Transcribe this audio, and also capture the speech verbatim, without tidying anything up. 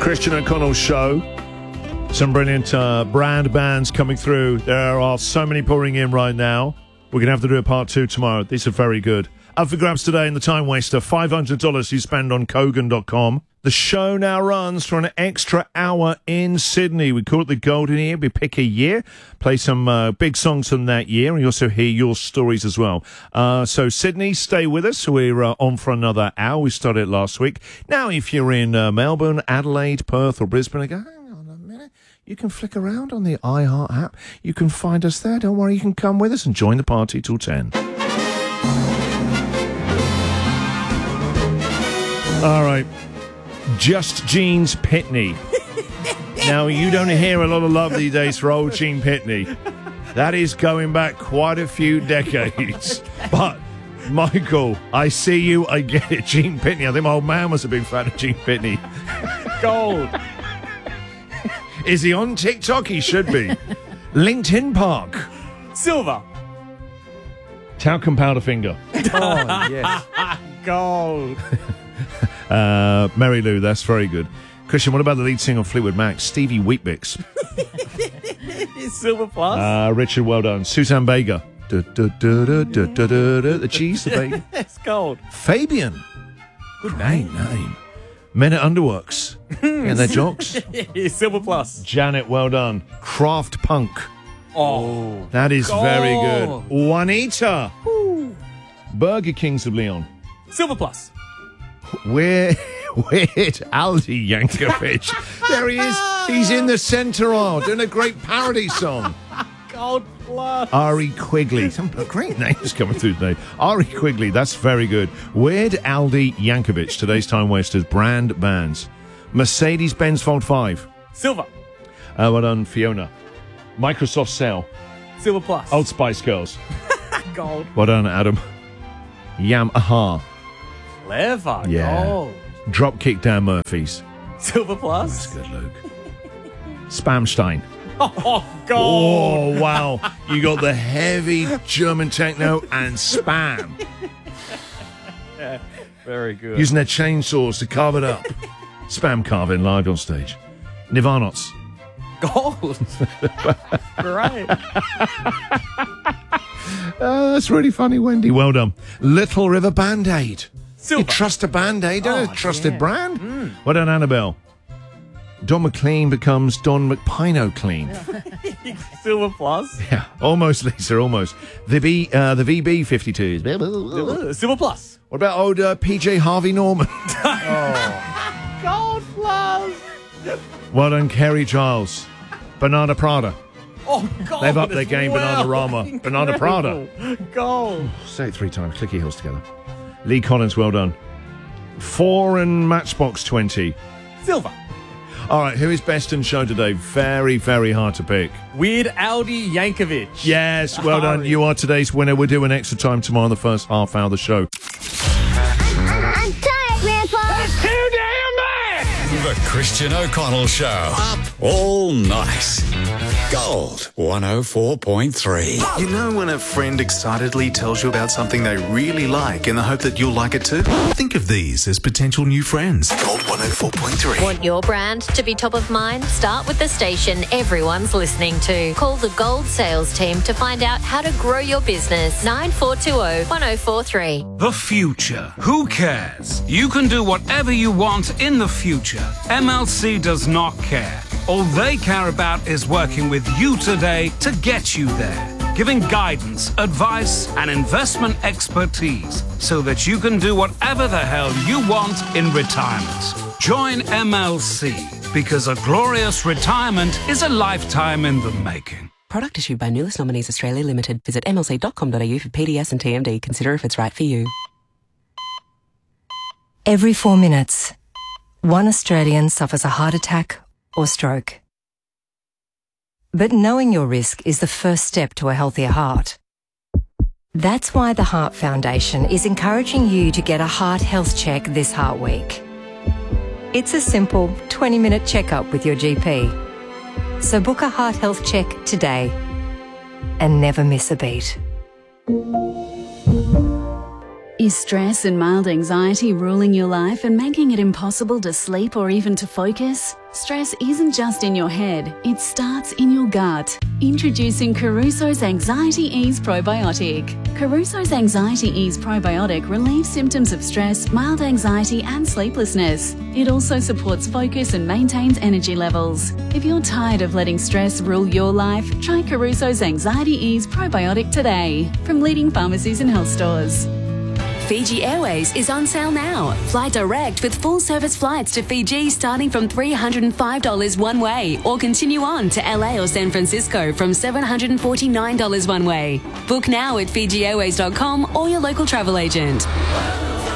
Christian O'Connell Show. Some brilliant uh, brand bands coming through. There are so many pouring in right now. We're going to have to do a part two tomorrow. These are very good. Up for grabs today in the Time Waster, five hundred dollars you spend on Kogan dot com. The show now runs for an extra hour in Sydney. We call it the Golden Year. We pick a year, play some uh, big songs from that year, and you also hear your stories as well. Uh, so, Sydney, stay with us. We're uh, on for another hour. We started last week. Now, if you're in uh, Melbourne, Adelaide, Perth, or Brisbane, I go, hang on a minute. You can flick around on the iHeart app. You can find us there. Don't worry, you can come with us and join the party till ten. All right. Just Jeans Pitney. Now, you don't hear a lot of love these days for old Gene Pitney. That is going back quite a few decades. But, Michael, I see you, I get it. Gene Pitney. I think my old man was a big fan of Gene Pitney. Gold. Is he on TikTok? He should be. LinkedIn Park. Silver. Talcum powder finger. Oh, yes. Gold. Uh, Mary Lou, that's very good. Christian, what about the lead singer of Fleetwood Mac, Stevie Wheatbix? Silver plus. Uh, Richard, well done. Suzanne Vega. Du, du, du, du, du, du, du, du. The cheese, the bacon. It's gold. Fabian. Good Great name. Men at Underworks. And their jocks. Silver plus. Janet, well done. Craft Punk. Oh. That is Gold. very good. Juanita. Ooh. Burger Kings of Leon. Silver plus. Weird, weird Aldi Yankovic. There he is. He's in the centre aisle doing a great parody song. Gold plus. Ari Quigley. Some great names coming through today. Ari Quigley, that's very good. Weird Aldi Yankovic, today's Time Wasters, brand bands. Mercedes-Benz Fold five. Silver. Uh, well done, Fiona. Microsoft Cell. Silver plus. Old Spice Girls. Gold. Well done, Adam. Yamaha. Clever. Yeah. Gold. Dropkick Dan Murphys. Silver plus. That's good, Luke. Spamstein. Oh, gold. Oh, wow. You got the heavy German techno and Spam. Yeah, very good. Using their chainsaws to carve it up. Spam carving live on stage. Nirvanots. Gold. Great. Uh, that's really funny, Wendy. Well done. Little River Band-Aid. Silver. You trust a Band-Aid, don't Oh, a trusted yeah. brand. Mm. Well done, Annabelle. Don McLean becomes Don McPino Clean. Silver plus. Yeah, almost, Lisa, almost. The B, uh, the V B fifty-twos. Silver plus. What about old uh, P J Harvey Norman? Gold plus. Well done, Kerry Giles. Banana Prada. Oh, gold. They've upped their as game, well. Bananarama. Banana Prada. Gold. Say it three times. Click your heels together. Lee Collins, well done. Foreign Matchbox twenty. Silver. All right, who is best in show today? Very, very hard to pick. Weird Aldi Yankovic. Yes, well done. Sorry. You are today's winner. We're doing extra time tomorrow in the first half hour of the show. I'm tired, Grandpa. That's too damn bad! The Christian O'Connell Show. Up all night. Gold one oh four point three. You know when a friend excitedly tells you about something they really like in the hope that you'll like it too? Think of these as potential new friends. Gold one oh four point three. Want your brand to be top of mind? Start with the station everyone's listening to. Call the Gold sales team to find out how to grow your business. nine four two zero, one zero four three. The future. Who cares? You can do whatever you want in the future. M L C does not care. All they care about is working with you today to get you there. Giving guidance, advice, and investment expertise so that you can do whatever the hell you want in retirement. Join M L C because a glorious retirement is a lifetime in the making. Product issued by Nulis Nominees Australia Limited. Visit m l c dot com dot a u for P D S and T M D. Consider if it's right for you. Every four minutes, one Australian suffers a heart attack or stroke. But knowing your risk is the first step to a healthier heart. That's why the Heart Foundation is encouraging you to get a heart health check this Heart Week. It's a simple twenty minute checkup with your G P. So book a heart health check today and never miss a beat. Is stress and mild anxiety ruling your life and making it impossible to sleep or even to focus? Stress isn't just in your head, it starts in your gut. Introducing Caruso's Anxiety Ease Probiotic. Caruso's Anxiety Ease Probiotic relieves symptoms of stress, mild anxiety and sleeplessness. It also supports focus and maintains energy levels. If you're tired of letting stress rule your life, try Caruso's Anxiety Ease Probiotic today from leading pharmacies and health stores. Fiji Airways is on sale now. Fly direct with full service flights to Fiji starting from three hundred five dollars one way, or continue on to L A or San Francisco from seven hundred forty-nine dollars one way. Book now at fiji airways dot com or your local travel agent.